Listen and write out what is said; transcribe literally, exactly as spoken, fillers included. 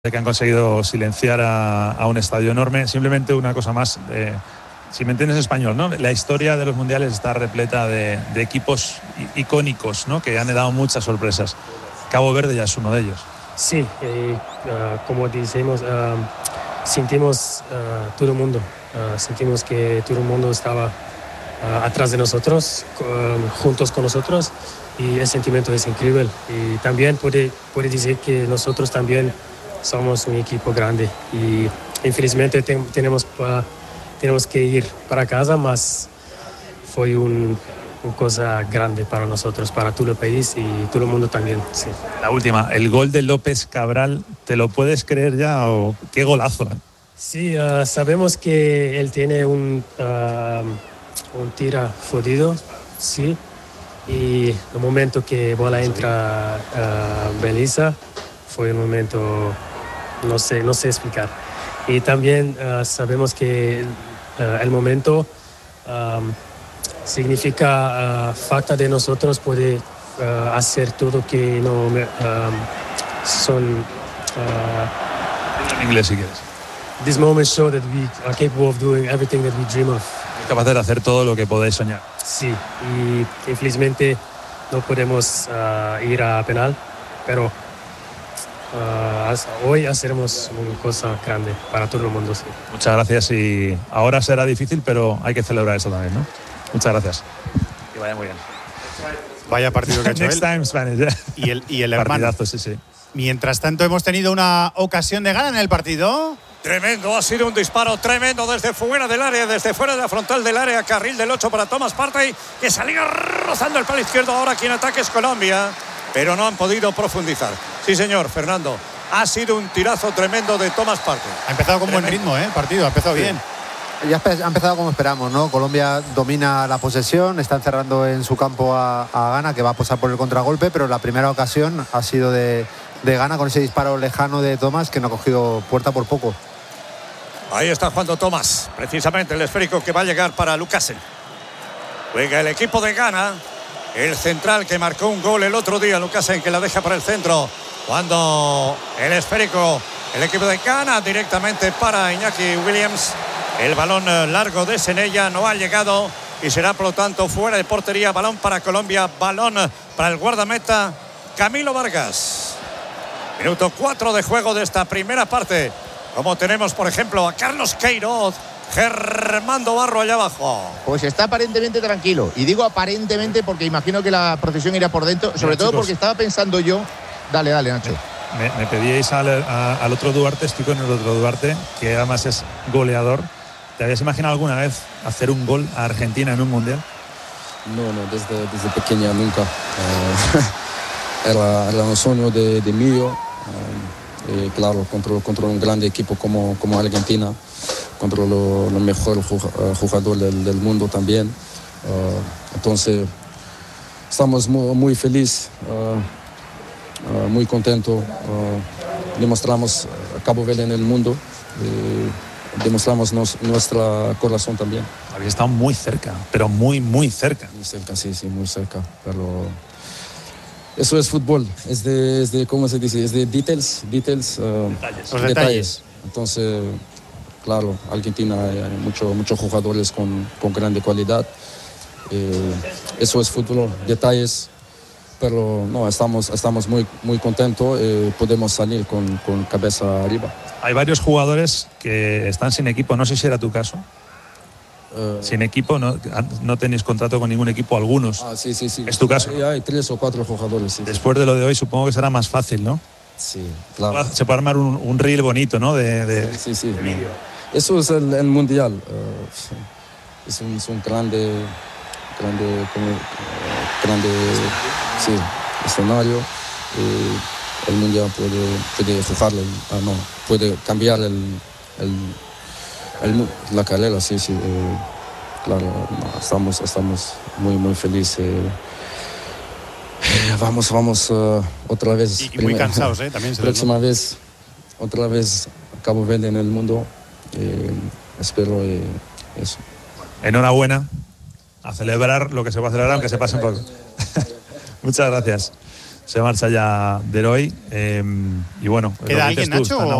que han conseguido silenciar a, a un estadio enorme. Simplemente una cosa más, eh, si me entiendes español, ¿no? La historia de los mundiales está repleta de, de equipos icónicos, ¿no? Que han dado muchas sorpresas. Cabo Verde ya es uno de ellos. Sí, eh, uh, como decimos, uh, sentimos uh, todo el mundo, uh, sentimos que todo el mundo estaba uh, atrás de nosotros, uh, juntos con nosotros, y el sentimiento es increíble. Y también puede, puede decir que nosotros también somos un equipo grande y infelizmente te, tenemos, uh, tenemos que ir para casa, mas fue un, una cosa grande para nosotros, para todo el país y todo el mundo también. Sí. La última, el gol de López Cabral, ¿te lo puedes creer ya? ¿O qué golazo? ¿eh? Sí, uh, sabemos que él tiene un, uh, un tira jodido, sí, y el momento que bola entra uh, Belisa fue un momento, no sé, no sé explicar. Y también uh, sabemos que uh, el momento um, significa uh, falta de nosotros puede uh, hacer todo que no um, son. Uh, en inglés si quieres. This moment show that we are capable of doing everything that we dream of. Capaz de hacer todo lo que podéis soñar. Sí, y infelizmente no podemos uh, ir a penal, pero uh, hoy haremos una cosa grande para todo el mundo. Sí. Muchas gracias y ahora será difícil, pero hay que celebrar eso también, ¿no? Muchas gracias. Que vaya muy bien. Vaya partido que ha hecho Next él. time Spanish, yeah. Y el, y el hermano. Partidazo, sí, sí. Mientras tanto, hemos tenido una ocasión de gana en el partido. Tremendo, ha sido un disparo tremendo desde fuera del área, desde fuera de la frontal del área, carril del ocho para Thomas Partey, que salía rozando el palo izquierdo. Ahora quien ataque es Colombia, pero no han podido profundizar. Sí, señor, Fernando, ha sido un tirazo tremendo de Thomas Partey. Ha empezado con tremendo. Buen ritmo, ¿eh? El partido, ha empezado sí. bien. Ya ha empezado como esperamos, ¿no? Colombia domina la posesión, está encerrando en su campo a, a Ghana, que va a posar por el contragolpe, pero la primera ocasión ha sido de, de Ghana con ese disparo lejano de Thomas, que no ha cogido puerta por poco. Ahí está jugando Thomas, precisamente el esférico que va a llegar para Lucasen. Juega el equipo de Ghana, el central que marcó un gol el otro día, Lucasen, que la deja para el centro. Cuando el esférico, el equipo de Ghana directamente para Iñaki Williams. El balón largo de Senella no ha llegado y será por lo tanto fuera de portería. Balón para Colombia, balón para el guardameta Camilo Vargas. Minuto cuatro de juego de esta primera parte. Como tenemos, por ejemplo, a Carlos Queiroz, Germando Barro allá abajo. Pues está aparentemente tranquilo. Y digo aparentemente porque imagino que la procesión irá por dentro. Sobre Bien, todo chicos. Porque estaba pensando yo... Dale, dale, Nacho. Me, me pedíais al, a, al otro Duarte, estoy con el otro Duarte, que además es goleador. ¿Te habías imaginado alguna vez hacer un gol a Argentina en un mundial? No, no, desde, desde pequeña nunca. Uh, era, era un sueño de, de mío. Uh, Eh, claro, contra, contra un grande equipo como, como Argentina, contra lo, lo mejor jugador del, del mundo también. Uh, entonces, estamos muy, muy felices, uh, uh, muy contentos. Uh, demostramos a Cabo Verde en el mundo, y demostramos nos, nuestro corazón también. Había estado muy cerca, pero muy, muy cerca. Muy cerca, sí, sí, muy cerca, pero... Eso es fútbol, es de, es de, ¿cómo se dice? Es de details, details, uh, detalles. Los detalles. detalles. Entonces, claro, Argentina hay muchos muchos jugadores con, con grande calidad. Eh, eso es fútbol, detalles, pero no, estamos, estamos muy, muy contentos, eh, podemos salir con, con cabeza arriba. Hay varios jugadores que están sin equipo, no sé si era tu caso. Uh, sin equipo, no, no tenéis contrato con ningún equipo, algunos. Ah, sí, sí, sí. ¿Es tu caso? Hay, hay tres o cuatro jugadores. Sí, Después sí. de lo de hoy, supongo que será más fácil, ¿no? Sí, claro. Se puede armar un, un reel bonito, ¿no? De, de, sí, sí, sí. de vídeo. Eso es el, el mundial. Uh, es, un, es un grande, grande, como, uh, grande, sí, escenario. Y el mundial puede, puede fijarle, uh, no, puede cambiar el, el El, la carrera, sí, sí, eh, claro, no, estamos, estamos muy, muy felices. Eh, vamos, vamos uh, otra vez. Y, y muy cansados, ¿eh? También se próxima vez, otra vez Cabo Verde en el mundo. Eh, espero eh, eso. Enhorabuena, a celebrar lo que se va a celebrar, aunque se pase un poco. Muchas gracias. se marcha ya Deroy. Eh, y bueno, ¿Queda alguien, Nacho?